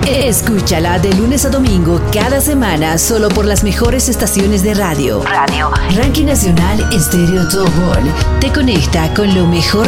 Escúchala de lunes a domingo cada semana solo por las mejores estaciones de radio. Ranking Nacional Estéreo Top Ball te conecta con lo mejor